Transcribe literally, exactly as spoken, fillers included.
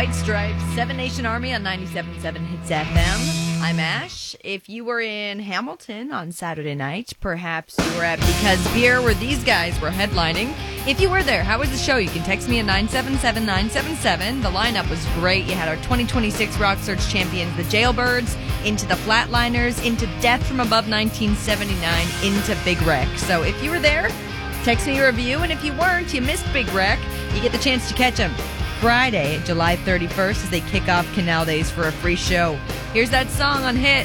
White Stripes, Seven Nation Army on ninety-seven point seven Hits F M. I'm Ash. If you were in Hamilton on Saturday night, perhaps you were at Because Beer, where these guys were headlining. If you were there, how was the show? You can text me at nine seven seven nine seven seven. The lineup was great. You had our twenty twenty-six Rock Search champions, the Jailbirds, into the Flatliners, into Death from Above nineteen seventy-nine, into Big Wreck. So if you were there, text me a review, and if you weren't, you missed Big Wreck, you get the chance to catch them Friday, July thirty-first, as they kick off Canal Days for a free show. Here's that song on Hit.